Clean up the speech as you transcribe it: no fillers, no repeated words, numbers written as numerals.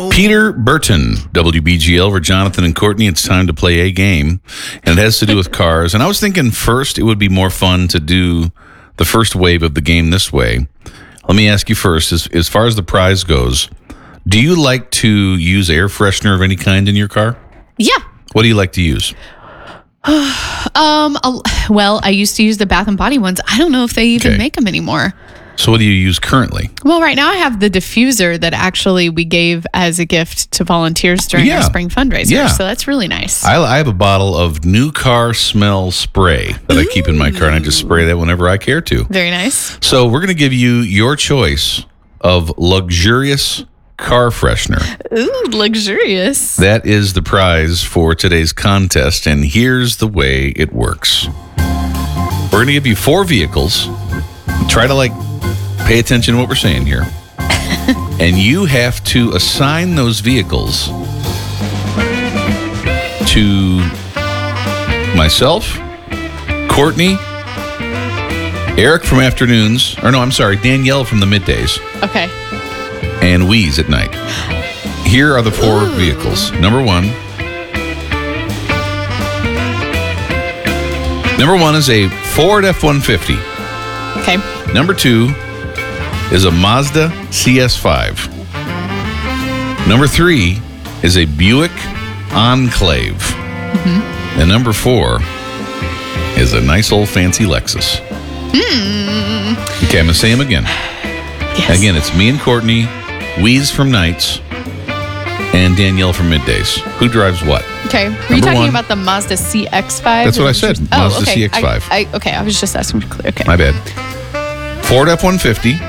Peter Burton, WBGL, for Jonathan and Courtney. It's time to play a game, and it has to do with cars. And I was thinking first it would be more fun to do the first wave of the game this way. Let me ask you first, as far as the prize goes, do you like to use air freshener of any kind in your car? Yeah. What do you like to use? Well, I used to use the Bath and Body ones. I don't know if they even make them anymore. So what do you use currently? Well, right now I have the diffuser that actually we gave as a gift to volunteers during our spring fundraiser. Yeah. So that's really nice. I have a bottle of new car smell spray that I keep in my car, and I just spray that whenever I care to. Very nice. So we're going to give you your choice of luxurious car freshener. Ooh, luxurious. That is the prize for today's contest, and here's the way it works. We're going to give you 4 vehicles. Try to pay attention to what we're saying here. And you have to assign those vehicles to myself, Courtney, Eric from afternoons, Danielle from the middays. Okay. And Wheeze at night. Here are the 4 vehicles. Number one is a Ford F-150. Okay. Number 2 is a Mazda CS5. Number 3 is a Buick Enclave. Mm-hmm. And number 4 is a nice old fancy Lexus. Okay, I'm going to say them again. Yes. Again, it's me and Courtney, Wheeze from nights, and Danielle from middays. Who drives what? Okay. Were you talking about the Mazda CX-5? That's what I said. Mazda CX-5. Okay, I was just asking to clear. Okay. My bad. Ford F-150.